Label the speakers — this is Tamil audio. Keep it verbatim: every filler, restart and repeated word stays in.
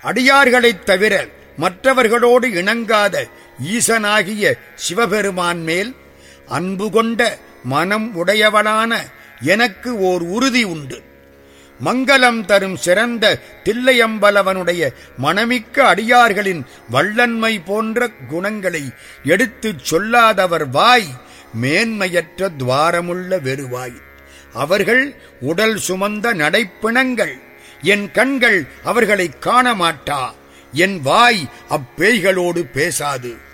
Speaker 1: அடியார்களைத் தவிர மற்றவர்களோடு இணங்காத ஈசனாகிய சிவபெருமான் மேல் அன்பு கொண்ட மனம் உடையவனான எனக்கு ஓர் உறுதி உண்டு. மங்களம் தரும் சிறந்த தில்லையம்பலவனுடைய மனமிக்க அடியார்களின் வல்லன்மை போன்ற குணங்களை எடுத்துச் சொல்லாதவர் வாய் மேன்மையற்ற துவாரமுள்ள வெறுவாய். அவர்கள் உடல் சுமந்த நடைப்பிணங்கள். என் கண்கள் அவர்களை காண மாட்டா. என் வாய் அப்பேய்களோடு பேசாது.